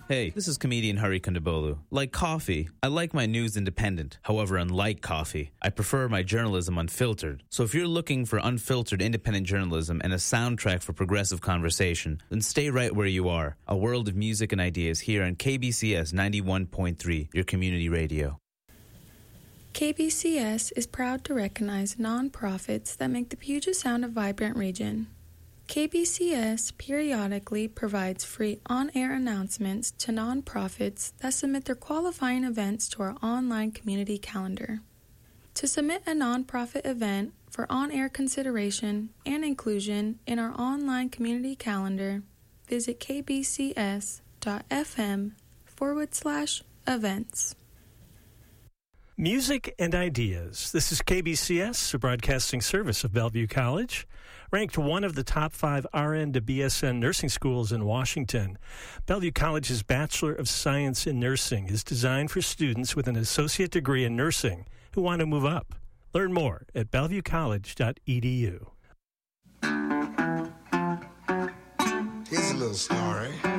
Hey, this is comedian Hari Kondabolu. Like coffee, I like my news independent. However, unlike coffee, I prefer my journalism unfiltered. So if you're looking for unfiltered independent journalism and a soundtrack for progressive conversation, then stay right where you are. A world of music and ideas here on KBCS 91.3, your community radio. KBCS is proud to recognize nonprofits that make the Puget Sound a vibrant region. KBCS periodically provides free on-air announcements to nonprofits that submit their qualifying events to our online community calendar. To submit a nonprofit event for on-air consideration and inclusion in our online community calendar, visit kbcs.fm/events. Music and Ideas. This is KBCS, a broadcasting service of Bellevue College, ranked one of the top 5 RN to BSN nursing schools in Washington. Bellevue College's Bachelor of Science in Nursing is designed for students with an associate degree in nursing who want to move up. Learn more at bellevuecollege.edu. Here's a little story